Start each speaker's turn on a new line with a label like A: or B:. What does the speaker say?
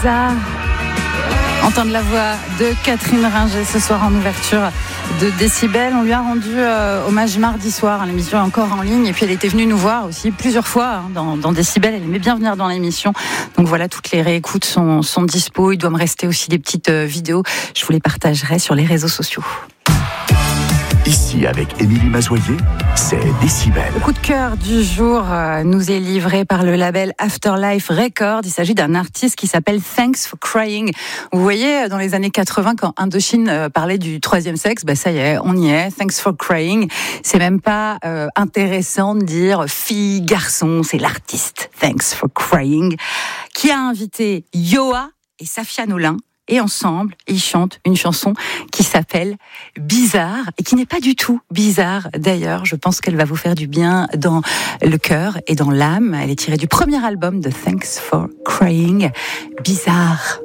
A: Ça, entendre la voix de Catherine Ringer ce soir en ouverture de Décibel. On lui a rendu hommage mardi soir. L'émission est encore en ligne. Et puis elle était venue nous voir aussi plusieurs fois dans Décibel. Elle aimait bien venir dans l'émission. Donc voilà, toutes les réécoutes sont dispo. Il doit me rester aussi des petites vidéos. Je vous les partagerai sur les réseaux sociaux.
B: Ici, avec Émilie Mazoyer, c'est Décibel.
A: Le coup de cœur du jour nous est livré par le label Afterlife Records. Il s'agit d'un artiste qui s'appelle Thanks for Crying. Vous voyez, dans les années 80, quand Indochine parlait du troisième sexe, ça y est, on y est. Thanks for Crying. C'est même pas intéressant de dire fille, garçon, c'est l'artiste Thanks for Crying qui a invité Yoa et Safia Nolin. Et ensemble, ils chantent une chanson qui s'appelle Bizarre et qui n'est pas du tout bizarre d'ailleurs. Je pense qu'elle va vous faire du bien dans le cœur et dans l'âme. Elle est tirée du premier album de Thanks for Crying, Bizarre.